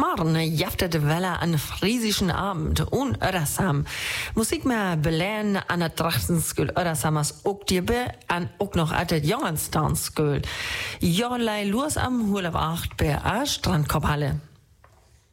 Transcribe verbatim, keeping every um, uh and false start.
Morgen jaftet de Welle an friesischen Abend und Ödersam. Musik mehr belähen an der Trachtenskül Ödersamers ook die be an ook noch at der Jongenstanskül. Jorlei los am Hulab acht bei a Strandkophalle.